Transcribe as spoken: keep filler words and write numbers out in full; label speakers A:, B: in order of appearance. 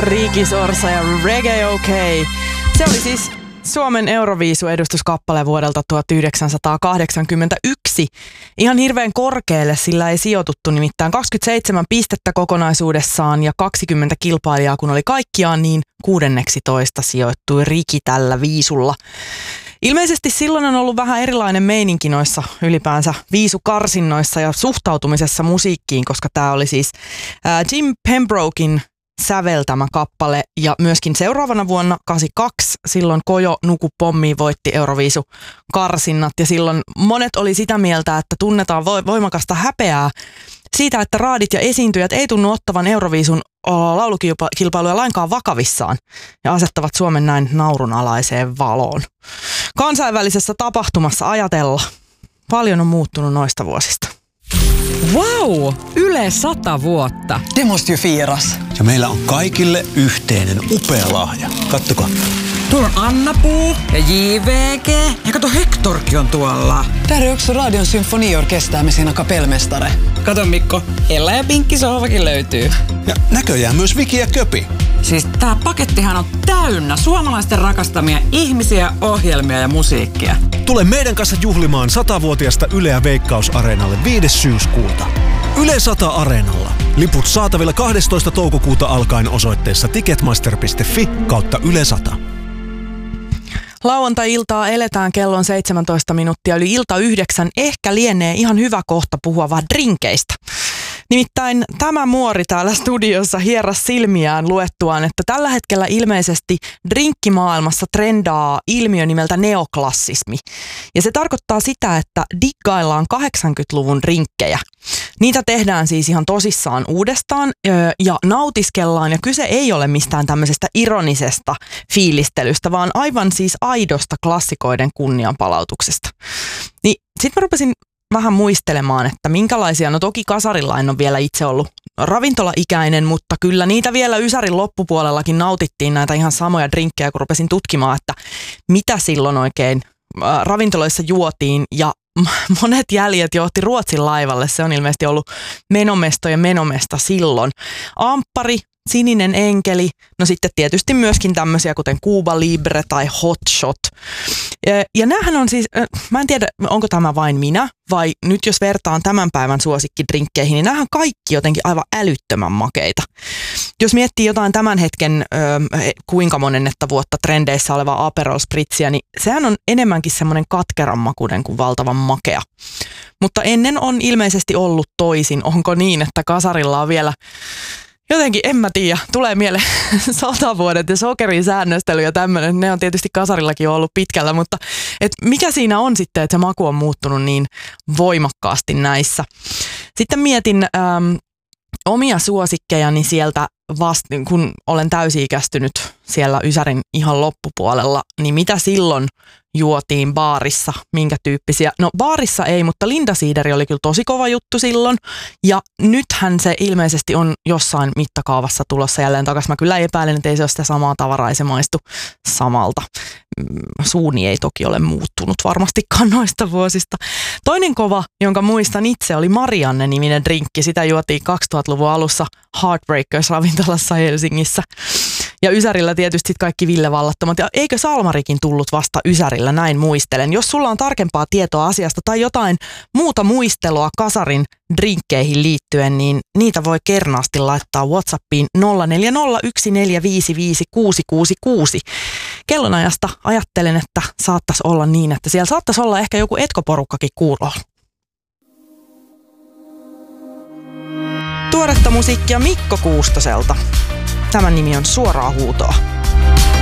A: Ricky Sorsa ja Reggae OK. Se oli siis Suomen Euroviisu-edustuskappale vuodelta tuhatyhdeksänsataakahdeksankymmentäyksi. Ihan hirveän korkealle sillä ei sijoituttu, nimittäin kaksikymmentäseitsemän pistettä kokonaisuudessaan ja kaksikymmentä kilpailijaa kun oli kaikkiaan, niin kuudenneksitoista sijoittui Ricky tällä viisulla. Ilmeisesti silloin on ollut vähän erilainen meininki noissa ylipäänsä viisukarsinnoissa ja suhtautumisessa musiikkiin, koska tämä oli siis ää, Jim Pembroken säveltämä kappale ja myöskin seuraavana vuonna kahdeksankymmentäkaksi silloin Kojo Nuku Pommi voitti Euroviisukarsinnat ja silloin monet oli sitä mieltä, että tunnetaan voimakasta häpeää siitä, että raadit ja esiintyjät ei tunnu ottavan Euroviisun laulukilpailuja lainkaan vakavissaan ja asettavat Suomen näin naurunalaiseen valoon. Kansainvälisessä tapahtumassa ajatella. Paljon on muuttunut noista vuosista.
B: Wow! Yle sata vuotta.
C: Det måste ju firas.
D: Ja meillä on kaikille yhteinen upea lahja. Kattokaa.
C: Tuolla on Anna-Puu ja J V G. Ja kato, Hectorkin on tuolla. Täällä on yksi Radion symfoniorkestää me siinä kapellmestare. Kato Mikko, Ella ja Pinkki sohvakin löytyy.
D: Ja näköjään myös Viki ja Köpi.
C: Siis tää pakettihan on täynnä suomalaisten rakastamia ihmisiä, ohjelmia ja musiikkia.
D: Tule meidän kanssa juhlimaan satavuotiaasta Yleä Veikkaus-areenalle viides syyskuuta. Yle sata Areenalla. Liput saatavilla kahdestoista toukokuuta alkaen osoitteessa ticketmaster piste fi kautta Yle sata.
A: Lauantai-iltaa eletään, kello on seitsemäntoista minuuttia yli ilta yhdeksän. Ehkä lienee ihan hyvä kohta puhua vaan drinkeistä. Nimittäin tämä muori täällä studiossa hieras silmiään luettuaan, että tällä hetkellä ilmeisesti drinkkimaailmassa trendaa ilmiö nimeltä neoklassismi. Ja se tarkoittaa sitä, että diggaillaan kahdeksankymmentäluvun drinkkejä. Niitä tehdään siis ihan tosissaan uudestaan ja nautiskellaan, ja kyse ei ole mistään tämmöisestä ironisesta fiilistelystä, vaan aivan siis aidosta klassikoiden kunnianpalautuksesta. Niin sit mä rupesin vähän muistelemaan, että minkälaisia, no toki kasarilla en ole vielä itse ollut ravintolaikäinen, mutta kyllä niitä vielä Ysärin loppupuolellakin nautittiin näitä ihan samoja drinkkejä, kun rupesin tutkimaan, että mitä silloin oikein ravintoloissa juotiin, ja monet jäljet johti Ruotsin laivalle. Se on ilmeisesti ollut menomesto ja menomesta silloin. Amppari, sininen enkeli, no sitten tietysti myöskin tämmöisiä kuten Cuba Libre tai Hot Shot. Ja, ja näähän on siis, mä en tiedä onko tämä vain minä, vai nyt jos vertaan tämän päivän suosikkidrinkkeihin, niin näähän kaikki jotenkin aivan älyttömän makeita. Jos miettii jotain tämän hetken ö, kuinka monennetta vuotta trendeissä olevaa Aperol Spritzia, niin sehän on enemmänkin semmoinen katkeran makuinen kuin valtavan makea. Mutta ennen on ilmeisesti ollut toisin. Onko niin, että kasarilla on vielä jotenkin, en mä tiedä, tulee mieleen satavuodet ja sokerin säännöstely ja tämmöinen. Ne on tietysti kasarillakin ollut pitkällä, mutta et mikä siinä on sitten, että se maku on muuttunut niin voimakkaasti näissä. Sitten mietin äm, omia suosikkejani sieltä vasta, kun olen täysi-ikäistynyt siellä Ysärin ihan loppupuolella, niin mitä silloin juotiin baarissa, minkä tyyppisiä? No baarissa ei, mutta Linda Siideri oli kyllä tosi kova juttu silloin, ja nythän se ilmeisesti on jossain mittakaavassa tulossa jälleen takaisin. Mä kyllä epäilen, että ei se ole sitä samaa tavaraa, ei se maistu samalta. Suuni ei toki ole muuttunut varmastikaan noista vuosista. Toinen kova, jonka muistan itse, oli Marianne-niminen drinkki. Sitä juotiin kaksituhattaluvun alussa Heartbreakers-ravintolassa Helsingissä. Ja Ysärillä tietysti kaikki Ville Vallattomat. Ja eikö Salmarikin tullut vasta Ysärillä, näin muistelen. Jos sulla on tarkempaa tietoa asiasta tai jotain muuta muistelua kasarin drinkkeihin liittyen, niin niitä voi kernaasti laittaa WhatsAppiin nolla neljä nolla yksi neljä viisi viisi kuusi kuusi kuusi. Kellonajasta ajattelen, että saattaisi olla niin, että siellä saattaisi olla ehkä joku etkoporukkakin kuulolla. Tuoretta musiikkia Mikko Kuustoselta. Tämän nimi on Suoraa huutoa.